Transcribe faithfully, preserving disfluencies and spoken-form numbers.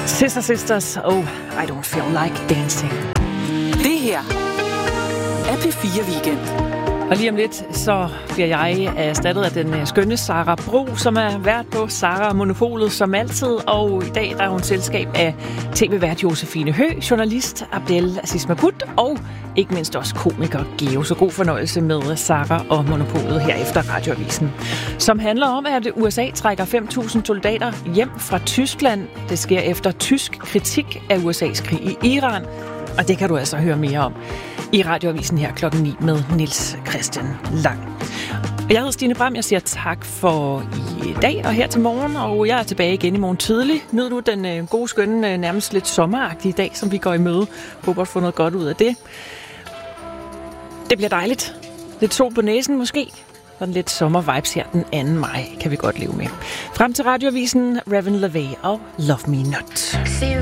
Sister Sisters, oh, I don't feel like dancing. Det her er P fire Weekend. Og lige om lidt, så bliver jeg erstattet af den skønne Sara Bro, som er vært på Sara og Monopolet som altid. Og i dag der er hun selskab af tv-vært Josefine Høgh, journalist Abdel Aziz Mahmoud og ikke mindst også komiker Geo. Så god fornøjelse med Sara og Monopolet her efter Radioavisen. Som handler om, at U S A trækker fem tusind soldater hjem fra Tyskland. Det sker efter tysk kritik af U S A's krig i Iran. Og det kan du altså høre mere om i Radioavisen her klokken ni med Niels Christian Lang. Jeg hedder Stine Bram, jeg siger tak for i dag og her til morgen, og jeg er tilbage igen i morgen tidlig. Nyd nu den øh, gode, skønne, nærmest lidt sommeragtige dag, som vi går i møde. Håber at få noget godt ud af det. Det bliver dejligt. Lidt sol på næsen måske. Sådan lidt sommervibes her den anden maj kan vi godt leve med. Frem til Radioavisen, Raven LaVey og Love Me Not.